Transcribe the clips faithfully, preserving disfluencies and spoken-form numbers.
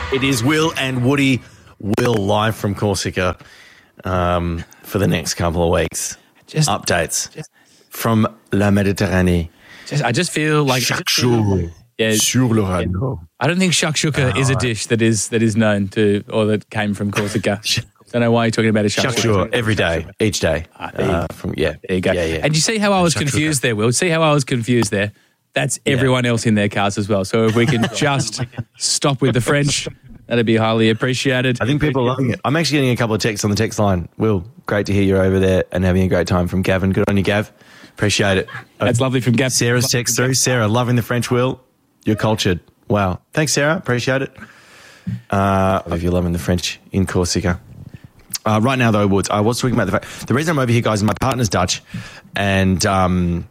It is Will and Woody. Will live from Corsica um, for the next couple of weeks. Just updates just, from La Méditerranée. Just, I just feel like shakshuka. Yeah, sur le radeau. I don't think shakshuka oh, is a dish that is that is known to or that came from Corsica. Don't know why you're talking about a shakshuka. Shakshuka every day, each day. Uh, from yeah, there you go. Yeah, yeah. And you see how I was shakshuka. confused there, Will? See how I was confused there? That's everyone yeah. else in their cars as well. So if we can just stop with the French, that'd be highly appreciated. I think people are loving it. I'm actually getting a couple of texts on the text line. Will, great to hear you're over there and having a great time from Gavin. Good on you, Gav. Appreciate it. That's uh, lovely from Gav. Sarah's text through. Sarah, loving the French, Will. You're cultured. Wow. Thanks, Sarah. Appreciate it. Uh, if you're loving the French in Corsica. Uh, right now, though, Woods, I was talking about the fact, the reason I'm over here, guys, is my partner's Dutch, and um,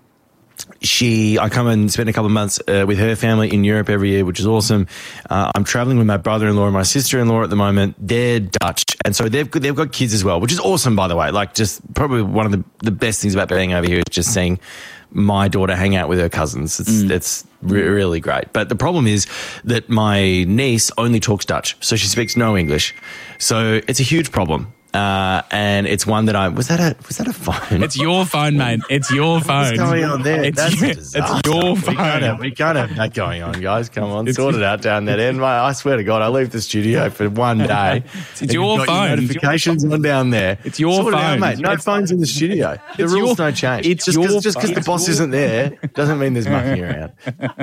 she, I come and spend a couple of months uh, with her family in Europe every year, which is awesome. Uh, I'm traveling with my brother-in-law and my sister-in-law at the moment. They're Dutch, and so they've they've got kids as well, which is awesome, by the way. Like, just probably one of the, the best things about being over here is just seeing my daughter hang out with her cousins. It's mm. it's re- really great. But the problem is that my niece only talks Dutch, so she speaks no English. So it's a huge problem. Uh, and it's one that I was that a was that a phone? It's your phone, mate. It's your phone. What's going on there? It's, That's your, a disaster. It's your phone. We can't, have, we can't have that going on, guys. Come on, it's sort it out down that end. I swear to God, I leave the studio for one day. It's your phone. Your notifications on down there. It's your sort phone, it out, mate. No it's, phones in the studio. The rules your, don't change. It's just because just because the boss isn't there doesn't mean there's mucking around.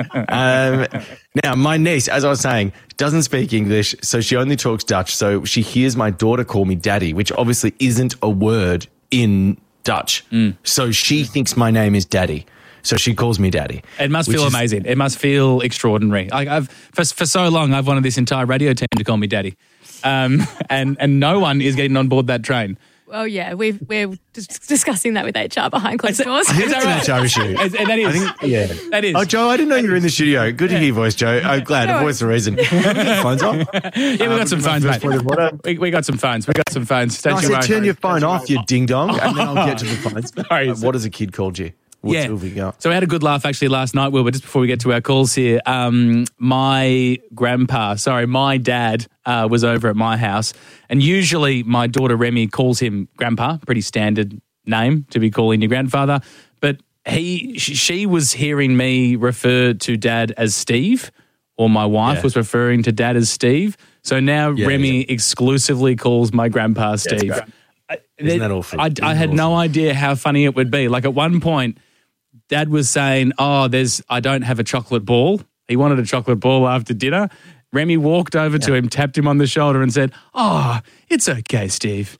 Um, now, my niece, as I was saying, doesn't speak English, so she only talks Dutch. So she hears my daughter call me daddy, which obviously isn't a word in Dutch. Mm. So she thinks my name is daddy. So she calls me daddy. It must feel is, amazing. It must feel extraordinary. Like I've for, for so long, I've wanted this entire radio team to call me daddy, um, and and no one is getting on board that train. Well, yeah, we've, we're dis- discussing that with H R behind closed doors. I think that's an H R issue. And that is. I think, yeah. That is. Oh, Joe, I didn't know you were in the studio. Good to hear your voice, Joe. I'm glad. A voice of reason. phones on? Yeah, we got um, some phones, mate. We, we got some phones. We got some phones. No, I said, turn your phone off, you ding-dong, and then I'll get to the phones. Sorry. Uh, what has a kid called you? What's yeah. Sylvie So we had a good laugh actually last night, Will, but just before we get to our calls here, um, my grandpa, sorry, my dad uh, was over at my house, and usually my daughter Remy calls him grandpa, pretty standard name to be calling your grandfather, but he, she was hearing me refer to dad as Steve, or my wife yeah. was referring to dad as Steve, so now yeah, Remy yeah. exclusively calls my grandpa Steve. Yeah, I, Isn't that awful? I, I had awesome. no idea how funny it would be. Like at one point, Dad was saying, oh, there's, I don't have a chocolate ball. He wanted a chocolate ball after dinner. Remy walked over yeah. to him, tapped him on the shoulder and said, oh, it's okay, Steve.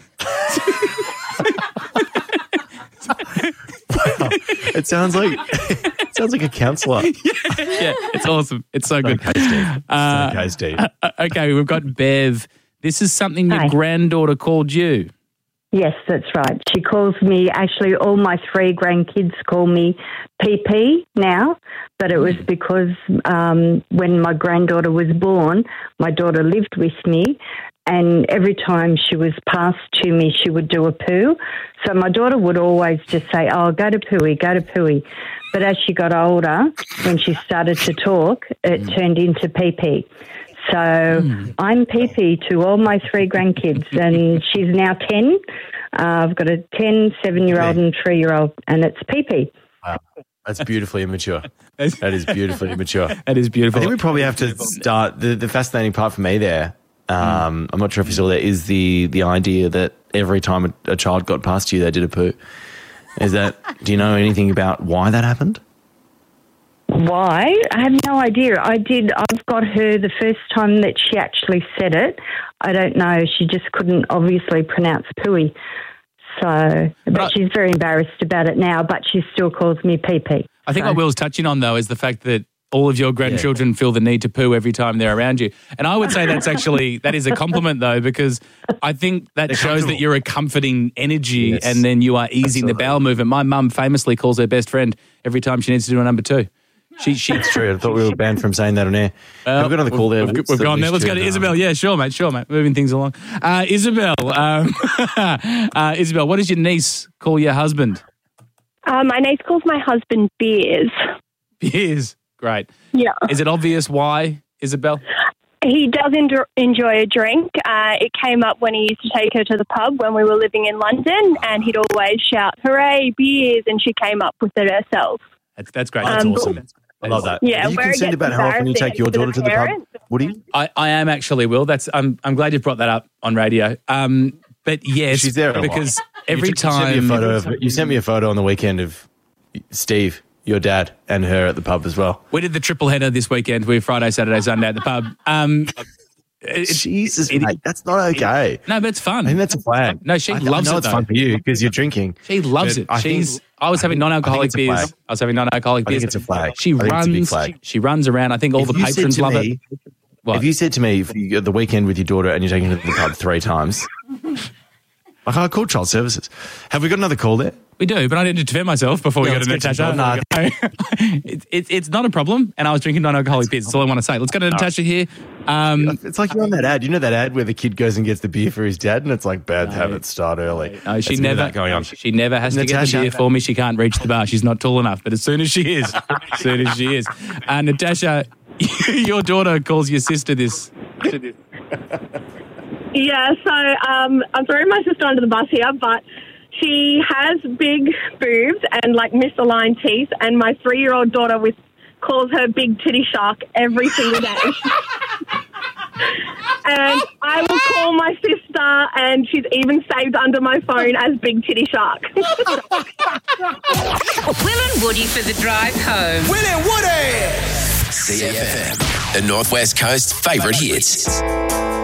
Wow. It sounds like it sounds like a counsellor. Yeah, yeah, it's awesome. It's so good. Okay, Steve. Uh, okay, Steve. Uh, okay, we've got Bev. This is something your Hi. granddaughter called you. Yes, that's right. She calls me, actually all my three grandkids call me P P now, but it was because um, when my granddaughter was born, my daughter lived with me, and every time she was passed to me, she would do a poo. So my daughter would always just say, oh, go to pooey, go to pooey. But as she got older, when she started to talk, it mm. turned into P P. So mm. I'm P P to all my three grandkids, and she's now ten. Uh, I've got a ten, seven-year-old and three-year-old, and it's P P. Wow. That's beautifully immature. That is beautifully immature. That is beautiful. I think we probably have to start, the, the fascinating part for me there, um, mm. I'm not sure if you saw that, is the, the idea that every time a, a child got past you, they did a poo. Is that, do you know anything about why that happened? Why? I have no idea. I did. I've got her the first time that she actually said it. I don't know. She just couldn't obviously pronounce pooey. So, but, but she's very embarrassed about it now, but she still calls me P P. I think so. what Will's touching on, though, is the fact that all of your grandchildren yeah. feel the need to poo every time they're around you. And I would say that's actually, that is a compliment, though, because I think that they're shows that you're a comforting energy yes. and then you are easing Absolutely. the bowel movement. My mum famously calls her best friend every time she needs to do a number two. She, she, It's true. I thought we were banned from saying that on air. Well, we've got another call there. We've, we've gone there. Let's go to Isabel. Yeah, sure, mate. Sure, mate. Moving things along. Uh, Isabel, um, uh, Isabel, what does your niece call your husband? Uh, my niece calls my husband Beers. Beers. Great. Yeah. Is it obvious why, Isabel? He does en- enjoy a drink. Uh, it came up when he used to take her to the pub when we were living in London, and he'd always shout, "Hooray, beers!" And she came up with it herself. That's that's great. That's Um, awesome. I love that. Yeah, Are you where it concerned gets about how often you take your daughter to the pub? parents. Woody? I, I am actually, Will. That's I'm I'm glad you brought that up on radio. Um, but yes, She's there a lot. because every you, took- you sent me time a photo of, you sent me a photo on the weekend of Steve, your dad, and her at the pub as well. we did the triple header this weekend. We Friday, Saturday, Sunday at the pub. Um, it- Jesus, it- mate, that's not okay. no, but it's fun. I think that's a flag. No, she I, loves I know it, it's though. fun for you because you're drinking. She loves But it. I think- She's. I was having I think- non-alcoholic I think it's a beers. flag. I was having non-alcoholic I think beers. it's a flag. She I think it's a big runs. flag. She runs around. I think all If the you said patrons to love me- it. What? If you said to me for you- the weekend with your daughter and you're taking her to the pub three times, like I called child services. Have we got another call there? We do, but I need to defend myself before we Yeah, go to let's get to Natasha. the- it's, it's, it's not a problem, and I was drinking non-alcoholic beers. That's all I want to say. Let's go to Natasha here. Um, It's like you're on that ad. You know that ad where the kid goes and gets the beer for his dad, and it's like bad habits start early. no, she That's a bit of never that going on. She never has to get the Natasha. beer for me. She can't reach the bar. She's not tall enough. But as soon as she is, as soon as she is, uh, Natasha, your daughter calls your sister this. Yeah, so um, I'm throwing my sister under the bus here, but she has big boobs and like misaligned teeth, and my three-year-old daughter with calls her Big Titty Shark every single day. And I will call my sister, and she's even saved under my phone as Big Titty Shark. Will and Woody for the drive home. Will and Woody! C F M, the Northwest Coast favourite hits.